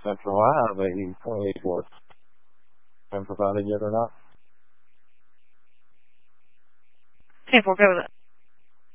Central Ave, 18.84. Time provided yet or not? Okay, we'll go with it.